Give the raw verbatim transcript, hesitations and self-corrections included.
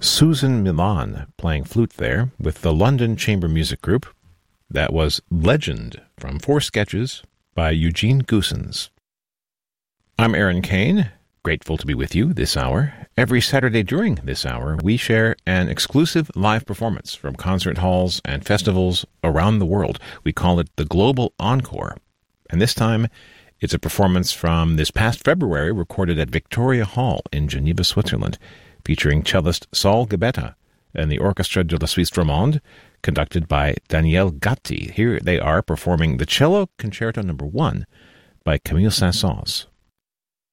Susan Milan playing flute there with the London Chamber Music Group. That was Legend from Four Sketches by Eugene Goosens. I'm Aaron Kane, grateful to be with you this hour. Every Saturday during this hour, we share an exclusive live performance from concert halls and festivals around the world. We call it the Global Encore. And this time, it's a performance from this past February recorded at Victoria Hall in Geneva, Switzerland, featuring cellist Saul Gabetta and the Orchestra de la Suisse Romande, conducted by Daniel Gatti. Here they are performing the Cello Concerto Number One by Camille Saint-Saëns.